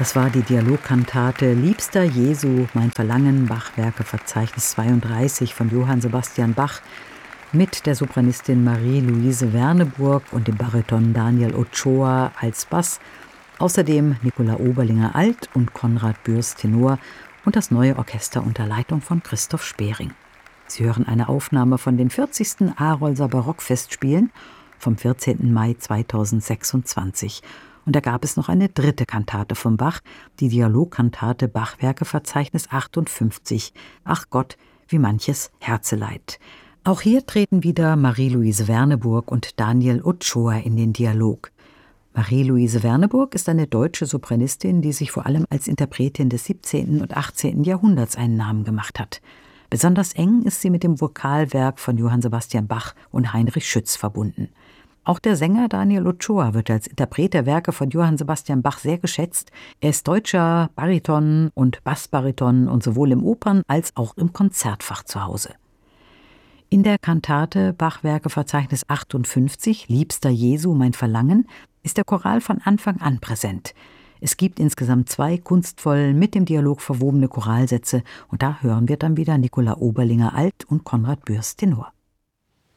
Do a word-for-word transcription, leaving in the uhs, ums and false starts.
Das war die Dialogkantate Liebster Jesu, mein Verlangen, Bachwerkeverzeichnis zweiunddreißig von Johann Sebastian Bach mit der Sopranistin Marie-Louise Werneburg und dem Bariton Daniel Ochoa als Bass, außerdem Nicola Oberlinger Alt und Konrad Bürst Tenor und das neue Orchester unter Leitung von Christoph Spering. Sie hören eine Aufnahme von den vierzigsten Arolser Barockfestspielen vom vierzehnten Mai zweitausendsechsundzwanzig. Und da gab es noch eine dritte Kantate von Bach, die Dialogkantate Bachwerkeverzeichnis achtundfünfzig, Ach Gott, wie manches Herzeleid. Auch hier treten wieder Marie-Louise Werneburg und Daniel Ochoa in den Dialog. Marie-Louise Werneburg ist eine deutsche Sopranistin, die sich vor allem als Interpretin des siebzehnten und achtzehnten Jahrhunderts einen Namen gemacht hat. Besonders eng ist sie mit dem Vokalwerk von Johann Sebastian Bach und Heinrich Schütz verbunden. Auch der Sänger Daniel Ochoa wird als Interpret der Werke von Johann Sebastian Bach sehr geschätzt. Er ist deutscher Bariton und Bassbariton und sowohl im Opern- als auch im Konzertfach zu Hause. In der Kantate Bachwerkeverzeichnis achtundfünfzig, Liebster Jesu, mein Verlangen, ist der Choral von Anfang an präsent. Es gibt insgesamt zwei kunstvoll mit dem Dialog verwobene Choralsätze und da hören wir dann wieder Nicola Oberlinger Alt und Konrad Bürst Tenor.